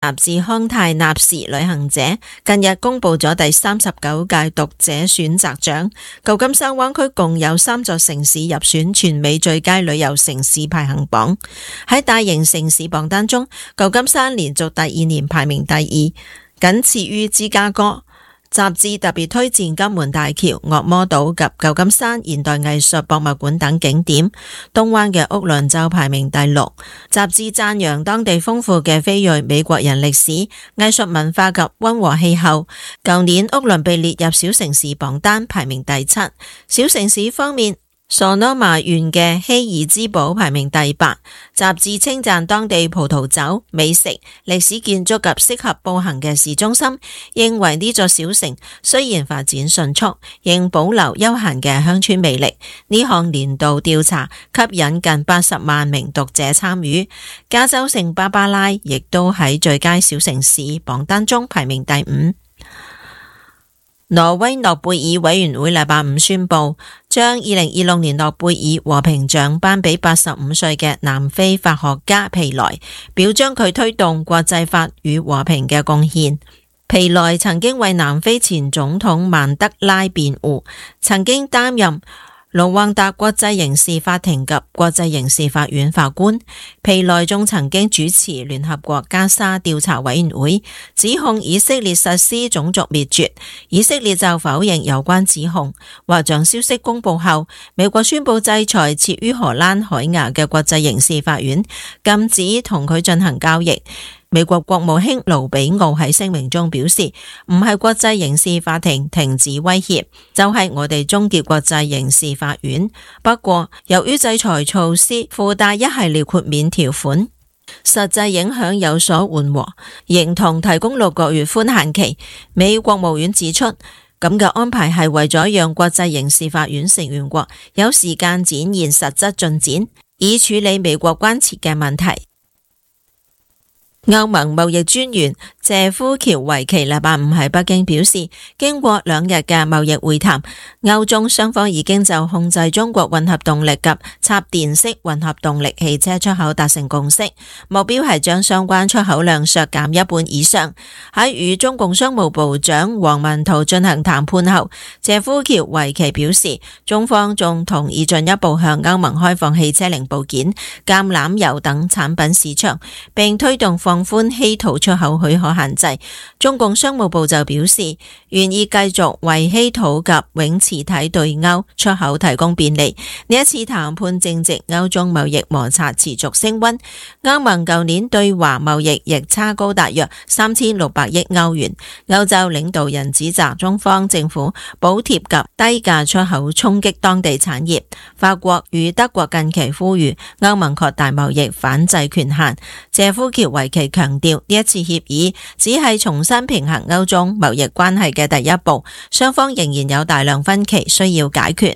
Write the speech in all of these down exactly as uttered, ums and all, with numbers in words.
雜誌康泰納時旅行者近日公布咗第三十九屆讀者選擇獎，舊金山灣區共有三座城市入選全美最佳旅遊城市排行榜。喺大型城市榜單中，舊金山連續第二年排名第二，僅次於芝加哥。雜誌特別推薦金門大橋、惡魔島及舊金山現代藝術博物館等景點，東灣嘅屋崙就排名第六。雜誌讚揚當地豐富嘅非裔美國人歷史、藝術文化及溫和氣候。舊年屋崙被列入小城市榜單，排名第七。小城市方面，Sonoma縣嘅希爾茲堡排名第八。雜誌稱讚當地葡萄酒、美食、歷史建築及適合步行嘅市中心，認為呢座小城雖然發展迅速，仍保留悠閒嘅鄉村魅力。呢項年度調查吸引近八十萬名讀者參與。加州聖巴巴拉亦都喺最佳小城市榜單中排名第五。挪威諾貝爾委員會禮拜五宣布，將二零二六年諾貝爾和平獎頒俾八十五歲嘅南非法學家皮萊，表彰佢推動國際法與和平嘅貢獻。皮萊曾經為南非前總統曼德拉辯護，曾經擔任盧旺達國際刑事法庭及國際刑事法院法官。皮萊仲曾經主持聯合國加沙調查委員會，指控以色列實施種族滅絕。以色列就否認有關指控。獲獎消息公布後，美國宣布制裁設於荷蘭海牙嘅國際刑事法院，禁止同佢進行交易。美國國務卿盧比奧喺聲明中表示，唔係國際刑事法庭停止威脅，就係、是、我哋終結國際刑事法院。不過，由於制裁措施附帶一系列豁免條款，實際影響有所緩和，認同提供六個月寬限期。美國務院指出，咁嘅安排係為咗讓國際刑事法院成員國有時間展現實質進展，以處理美國關切嘅問題。歐盟貿易專員謝夫喬維奇禮拜五喺北京表示，經過兩日嘅貿易會談，歐中雙方已經就控制中國混合動力及插電式混合動力汽車出口達成共識，目標係將相關出口量削減一半以上。喺與中共商務部長王文濤進行談判後，謝夫喬維奇表示，中方仲同意進一步向歐盟開放汽車零部件、橄欖油等產品市場，並推動放寬稀土出口許可限制。中共商務部就表示，願意繼續為稀土及永磁體對歐出口提供便利。呢一次談判正值歐中貿易摩擦持續升溫，歐盟舊年對華貿易逆差高達約三千六百億歐元。歐洲領導人指責中方政府補貼及低價出口衝擊當地產業。法國與德國近期呼籲歐盟擴大貿易反制權限。謝夫喬維奇強調，呢一次協議只係重新平衡歐中貿易關係嘅第一步，雙方仍然有大量分歧需要解決。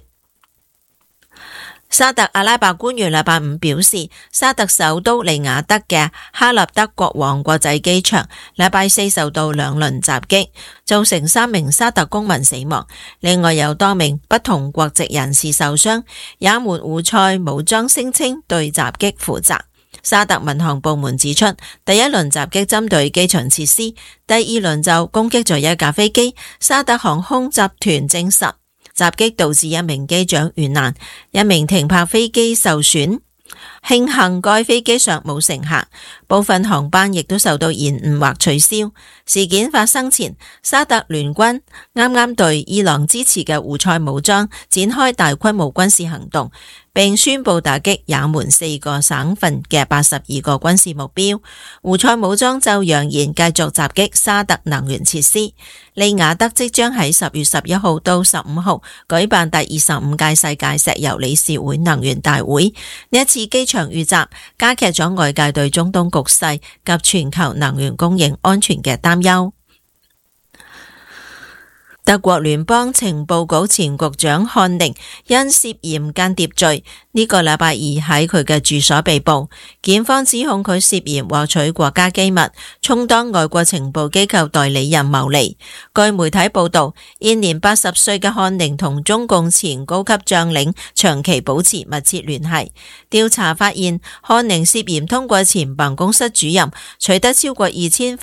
沙特阿拉伯官員禮拜五表示，沙特首都利雅得嘅哈立德國王國際機場禮拜四受到兩輪襲擊，造成三名沙特公民死亡，另外有多名不同國籍人士受傷。也門胡塞武裝聲稱對襲擊負責。沙特民航部門指出，第一輪襲擊針對機場設施，第二輪就攻擊咗一架飛機。沙特航空集團證實，襲擊導致一名機長遇難，一名停泊飛機受損。慶幸該飛機上冇乘客，部分航班亦都受到延誤或取消。事件發生前，沙特聯軍啱啱對伊朗支持嘅胡塞武裝展開大規模軍事行動，並宣布打擊也門四個省份嘅八十二個軍事目標。胡塞武裝就揚言繼續襲擊沙特能源設施。利雅得即將喺十月十一號到十五號舉辦第二十五屆世界石油理事會能源大會。呢一次機場遇襲加劇咗外界對中東局勢及全球能源供應安全嘅擔憂。德國聯邦情報局前局長漢寧因涉嫌間諜罪，呢個禮拜二喺佢嘅住所被捕，檢方指控佢涉嫌獲取國家機密，充當外國情報機構代理人牟利。據媒體報道，現年八十歲嘅漢寧同中共前高級將領長期保持密切聯繫。調查發現，漢寧涉嫌通過前辦公室主任取得超過二千